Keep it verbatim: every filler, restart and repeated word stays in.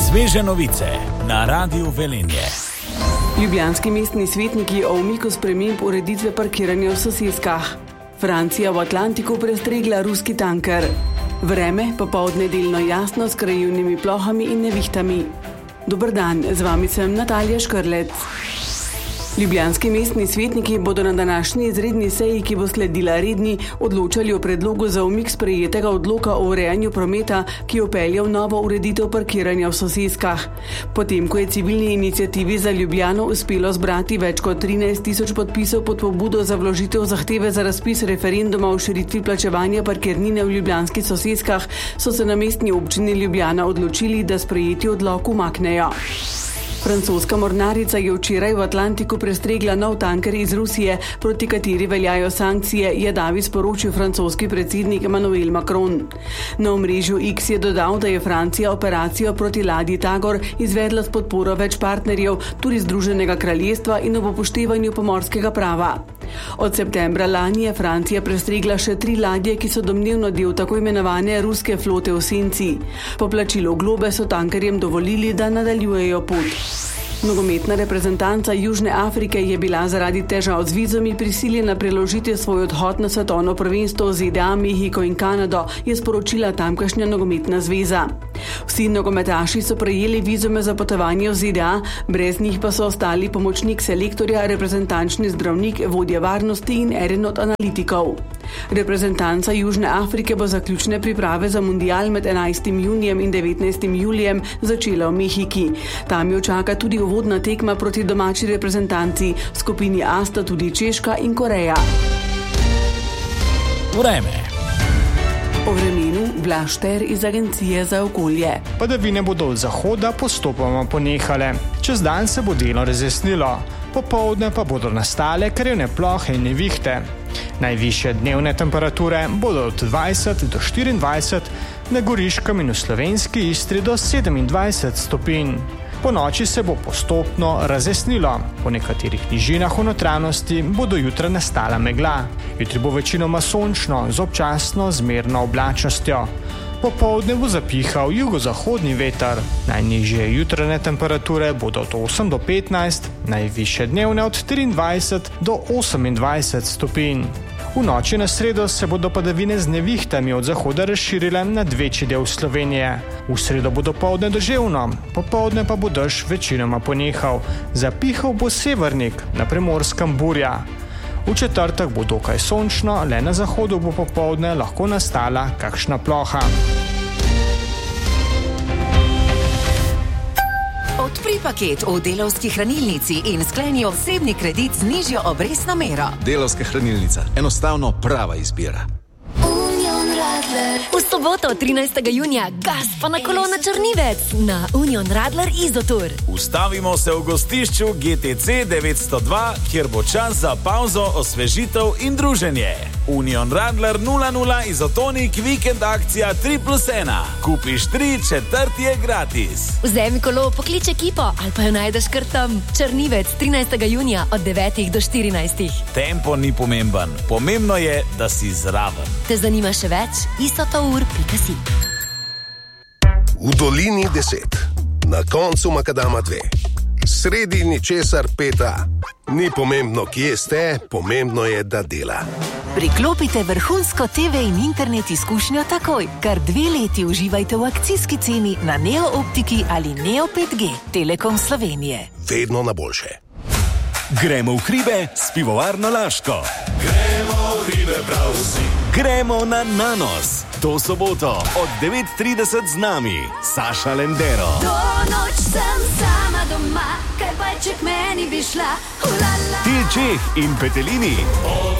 Sveže novice na Radiu Velenje. Ljubljanski mestni svetniki o umiku sprememb ureditve parkiranja v soseskah. Francija v Atlantiku prestregla ruski tanker. Vreme popoldne delno jasno s krajevnimi plohami in nevihtami. Dober dan, z vami sem Natalija Škrlec. Ljubljanski mestni svetniki bodo na današnji izredni seji, ki bo sledila redni, odločali o predlogu za umik sprejetega odloka o urejanju prometa, ki je vpeljal novo ureditev parkiranja v soseskah. Potem, ko je civilni iniciativi za Ljubljano uspelo zbrati več kot trinajst tisoč podpisov pod pobudo za vložitev zahteve za razpis referenduma o širitvi plačevanja parkirnine v ljubljanskih soseskah, so se na mestni občini Ljubljana odločili, da sprejeti odlok umaknejo. Francoska mornarica je včeraj v Atlantiku prestregla nov tanker iz Rusije, proti kateri veljajo sankcije, je davi sporočil francoski predsednik Emmanuel Macron. Na omrežju X je dodal, da je Francija operacijo proti ladji Tagor izvedla s podporo več partnerjev, tudi Združenega kraljestva in ob upoštevanju pomorskega prava. Od septembra lani je Francija prestregla še tri ladje, ki so domnevno del tako imenovane ruske flote v senci. Po plačilu globe so tankerjem dovolili, da nadaljujejo pot. Nogometna reprezentanca Južne Afrike je bila zaradi težav z vizumi prisiljena preložiti svoj odhod na svetovno prvenstvo v Z D A, Mehiko in Kanado, je sporočila tamkajšnja nogometna zveza. Vsi nogometaši so prejeli vizume za potovanje v Z D A, brez njih pa so ostali pomočnik selektorja, reprezentančni zdravnik, vodja varnosti in eden od analitikov. Reprezentanca Južne Afrike bo zaključne priprave za mundial med enajstim junijem in devetnajstim julijem začela v Mehiki. Tam jo čaka tudi uvodna tekma proti domači reprezentanci, v skupini A sta tudi Češka in Koreja. Vreme. O vremenu Blaž Šter iz Agencije za okolje. Padavine bodo od zahoda postopoma ponehale. Čez dan se bo delno razjasnilo, popoldne pa bodo nastale krajevne plohe in nevihte. Najvišje dnevne temperature bodo od dvajset do štiriindvajset, na Goriškem in v slovenski Istri do sedemindvajset stopinj. Po noči se bo postopno razjasnilo. Po nekaterih nižinah v notranjosti bo do jutra nastala megla. Jutri bo večinoma sončno z občasno zmerno oblačnostjo. Popoldne bo zapihal jugozahodni veter. Najnižje jutranje temperature bodo od osem do petnajst, najvišje dnevne od triindvajset do osemindvajset stopinj. V noči na sredo se bodo padavine z nevihtami od zahoda razširile nad večji del Slovenije. V sredo bo dopoldne deževno, popoldne pa bo dež večinoma ponehal. Zapihal bo severnik, na Primorskem burja. V četrtek bo dokaj sončno, le na zahodu bo popoldne lahko nastala kakšna ploha. Odpri paket v Delavski hranilnici in skleni osebni kredit z nižjo obrestno mero. Delavska hranilnica. Enostavno prava izbira. V soboto, trinajstega junija, gas pa na kolo na Črnivec na Union Radler Izotur. Ustavimo se v gostišču G T C devetsto dva, kjer bo čas za pauzo, osvežitev in druženje. Union Radler nula nula Izotonik vikend akcija tri plus ena. Kupiš tri, četrti je gratis. Vzemi kolo, poklič ekipo ali pa jo najdeš kar tam. Črnivec, trinajstega junija od devetih do štirinajstih. Tempo ni pomemben, pomembno je, da si zraven. Te zanima še več? isotour pika si. V dolini deset, na koncu makadama dve, sredi ničesar peta. Ni pomembno, kje ste, pomembno je, da dela. Priklopite vrhunsko T V in internet izkušnjo takoj. Kar dve leti uživajte v akcijski ceni na Neo Optiki ali Neo pet G. Telekom Slovenije. Vedno na boljše. Gremo v hribe s pivovarno Laško. Gremo v hribe prav vsi. Gremo na Nanos. To soboto od devet trideset z nami Saša Lendero. Do noč sem sama doma, kaj pa če k meni bi šla. Ulala. Tilčeh in Petelini.